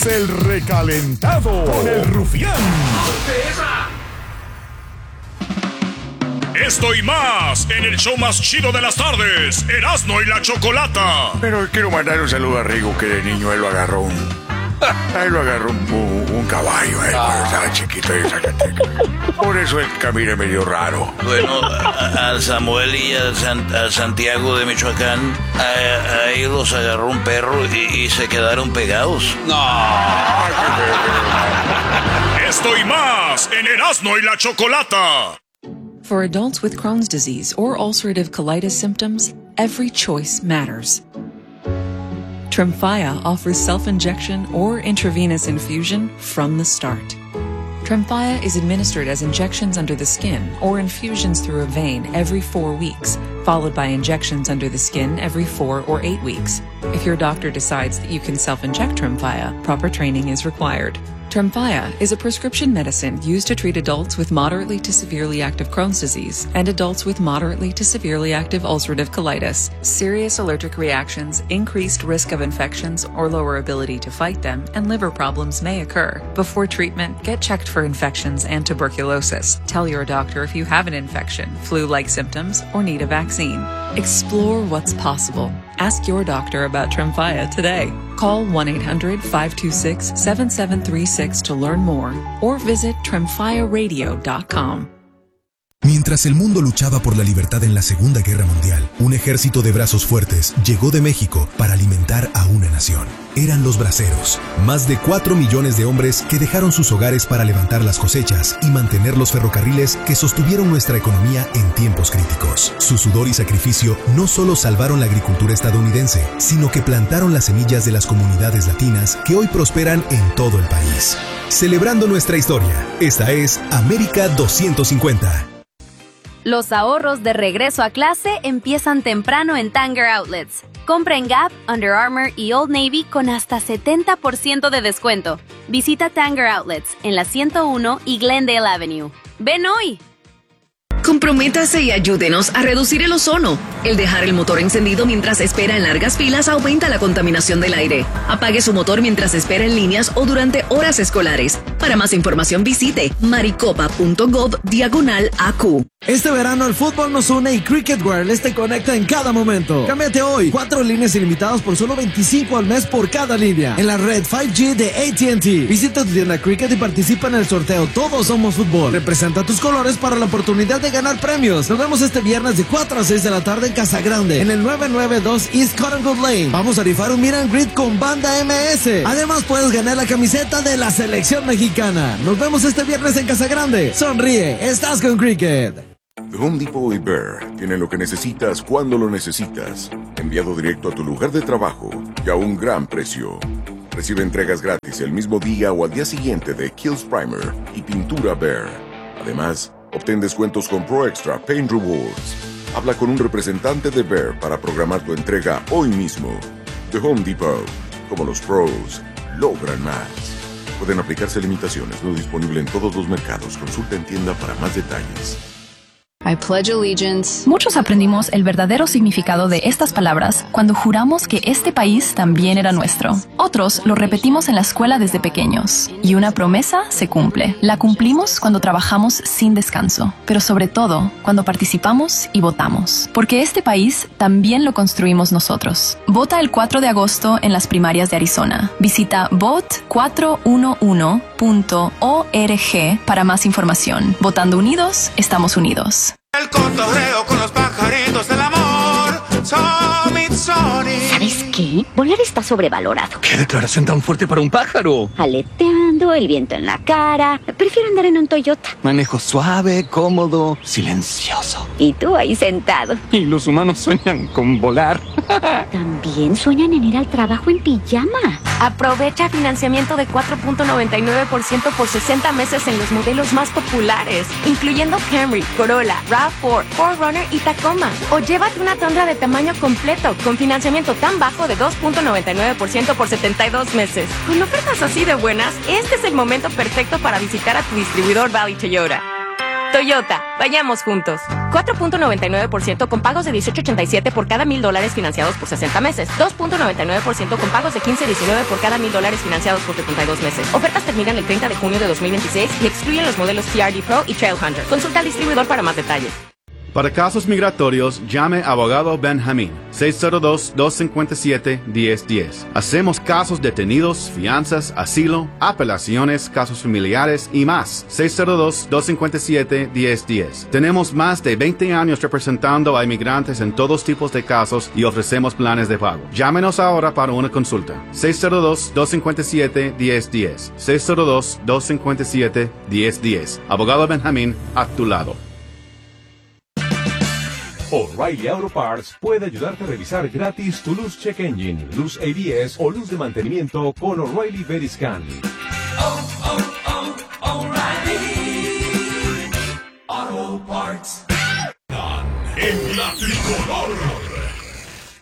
El Recalentado con el Rufián. Esto y más en el show más chido de las tardes, Erasmo y la Chocolata. Pero quiero mandar un saludo a Rigo, que de niño él lo agarró un caballo, cuando estaba chiquito en Zacatecas. Por eso el camino es medio raro. Bueno, al Samuel y al Santiago de Michoacán, ahí los agarró un perro y se quedaron pegados. Esto y más en Erasmo y la Chocolata. For adults with Crohn's disease or ulcerative colitis symptoms, every choice matters. Tremfya offers self-injection or intravenous infusion from the start. Tremfya is administered as injections under the skin or infusions through a vein every 4 weeks, followed by injections under the skin every 4 or 8 weeks. If your doctor decides that you can self-inject Tremfya, proper training is required. Tremfya is a prescription medicine used to treat adults with moderately to severely active Crohn's disease and adults with moderately to severely active ulcerative colitis. Serious allergic reactions, increased risk of infections or lower ability to fight them, and liver problems may occur. Before treatment, get checked for infections and tuberculosis. Tell your doctor if you have an infection, flu-like symptoms, or need a vaccine. Explore what's possible. Ask your doctor about Tremfya today. Call 1-800-526-7736 to learn more or visit tremfyaradio.com. Mientras el mundo luchaba por la libertad en la Segunda Guerra Mundial, un ejército de brazos fuertes llegó de México para alimentar a una nación. Eran los braceros, más de 4 millones de hombres que dejaron sus hogares para levantar las cosechas y mantener los ferrocarriles que sostuvieron nuestra economía en tiempos críticos. Su sudor y sacrificio no solo salvaron la agricultura estadounidense, sino que plantaron las semillas de las comunidades latinas que hoy prosperan en todo el país. Celebrando nuestra historia, esta es América 250. Los ahorros de regreso a clase empiezan temprano en Tanger Outlets. Compra en Gap, Under Armour y Old Navy con hasta 70% de descuento. Visita Tanger Outlets en la 101 y Glendale Avenue. ¡Ven hoy! Comprométase y ayúdenos a reducir el ozono. El dejar el motor encendido mientras espera en largas filas aumenta la contaminación del aire. Apague su motor mientras espera en líneas o durante horas escolares. Para más información visite maricopa.gov/AQ. Este verano el fútbol nos une y Cricket Wireless te conecta en cada momento. Cámbiate hoy. 4 líneas ilimitadas por solo $25 al mes por cada línea. En la red 5G de AT&T. Visita tu tienda Cricket y participa en el sorteo Todos Somos Fútbol. Representa tus colores para la oportunidad de ganar premios. Nos vemos este viernes de 4 a 6 de la tarde en Casa Grande, en el 992 East Cottonwood Lane. Vamos a rifar un meet and greet con Banda MS. Además puedes ganar la camiseta de la selección mexicana. Nos vemos este viernes en Casa Grande. Sonríe, estás con Cricket. The Home Depot y Bear tienen lo que necesitas cuando lo necesitas. Enviado directo a tu lugar de trabajo y a un gran precio. Recibe entregas gratis el mismo día o al día siguiente de Kills Primer y pintura Bear. Además, obtén descuentos con Pro Extra Paint Rewards. Habla con un representante de Bear para programar tu entrega hoy mismo. The Home Depot. Como los pros, logran más. Pueden aplicarse limitaciones. No disponible en todos los mercados. Consulta en tienda para más detalles. I pledge allegiance. Muchos aprendimos el verdadero significado de estas palabras cuando juramos que este país también era nuestro. Otros lo repetimos en la escuela desde pequeños. Y una promesa se cumple. La cumplimos cuando trabajamos sin descanso, pero sobre todo cuando participamos y votamos. Porque este país también lo construimos nosotros. Vota el 4 de agosto en las primarias de Arizona. Visita vote411.org para más información. Votando unidos, estamos unidos. El cotorreo con los pajaritos del amor. ¿Sabes qué? Volar está sobrevalorado. ¿Qué declaración tan fuerte para un pájaro? Aleteando, el viento en la cara. Prefiero andar en un Toyota. Manejo suave, cómodo, silencioso. Y tú ahí sentado. Y los humanos sueñan con volar. También sueñan en ir al trabajo en pijama. Aprovecha financiamiento de 4.99% por 60 meses en los modelos más populares, incluyendo Camry, Corolla, RAV4, 4Runner y Tacoma. O llévate una Tundra de tamaño completo con financiamiento tan bajo de 2.99% por 72 meses. Con ofertas así de buenas, este es el momento perfecto para visitar a tu distribuidor Valley Toyota. Toyota, vayamos juntos. 4.99% con pagos de $18.87 por cada $1,000 financiados por 60 meses. 2.99% con pagos de $15.19 por cada $1,000 financiados por 72 meses. Ofertas terminan el 30 de junio de 2026 y excluyen los modelos TRD Pro y Trailhunter. Consulta al distribuidor para más detalles. Para casos migratorios, llame a Abogado Benjamín, 602-257-1010. Hacemos casos detenidos, fianzas, asilo, apelaciones, casos familiares y más. 602-257-1010. Tenemos más de 20 años representando a inmigrantes en todos tipos de casos y ofrecemos planes de pago. Llámenos ahora para una consulta. 602-257-1010. 602-257-1010. Abogado Benjamín, a tu lado. O'Reilly Auto Parts puede ayudarte a revisar gratis tu luz check engine, luz ABS o luz de mantenimiento con O'Reilly Veriscan. O'Reilly Auto Parts. En la tricolor.